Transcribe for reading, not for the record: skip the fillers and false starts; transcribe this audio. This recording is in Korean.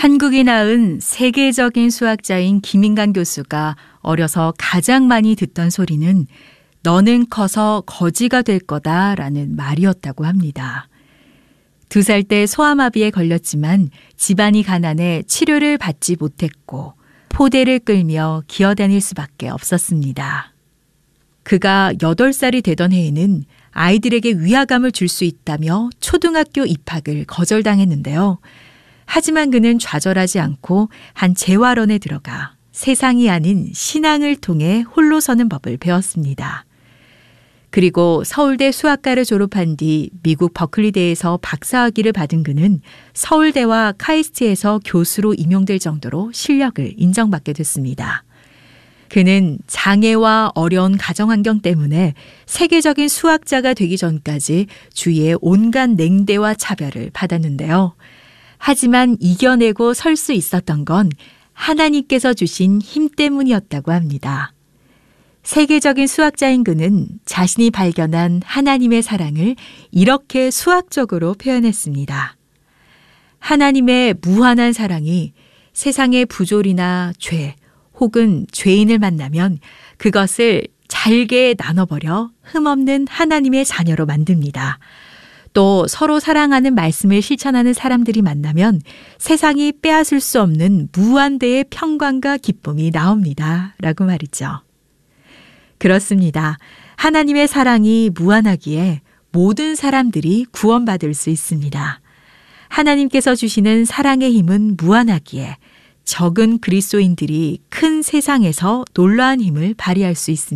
한국이 낳은 세계적인 수학자인 김인관 교수가 어려서 가장 많이 듣던 소리는 너는 커서 거지가 될 거다라는 말이었다고 합니다. 2살 때 소아마비에 걸렸지만 집안이 가난해 치료를 받지 못했고 포대를 끌며 기어다닐 수밖에 없었습니다. 그가 8살이 되던 해에는 아이들에게 위화감을 줄 수 있다며 초등학교 입학을 거절당했는데요. 하지만 그는 좌절하지 않고 한 재활원에 들어가 세상이 아닌 신앙을 통해 홀로 서는 법을 배웠습니다. 그리고 서울대 수학과를 졸업한 뒤 미국 버클리대에서 박사학위를 받은 그는 서울대와 카이스트에서 교수로 임용될 정도로 실력을 인정받게 됐습니다. 그는 장애와 어려운 가정환경 때문에 세계적인 수학자가 되기 전까지 주위의 온갖 냉대와 차별을 받았는데요. 하지만 이겨내고 설 수 있었던 건 하나님께서 주신 힘 때문이었다고 합니다. 세계적인 수학자인 그는 자신이 발견한 하나님의 사랑을 이렇게 수학적으로 표현했습니다. 하나님의 무한한 사랑이 세상의 부조리나 죄 혹은 죄인을 만나면 그것을 잘게 나눠버려 흠없는 하나님의 자녀로 만듭니다. 또 서로 사랑하는 말씀을 실천하는 사람들이 만나면 세상이 빼앗을 수 없는 무한대의 평강과 기쁨이 나옵니다. 라고 말이죠. 그렇습니다. 하나님의 사랑이 무한하기에 모든 사람들이 구원받을 수 있습니다. 하나님께서 주시는 사랑의 힘은 무한하기에 적은 그리스도인들이 큰 세상에서 놀라운 힘을 발휘할 수 있습니다.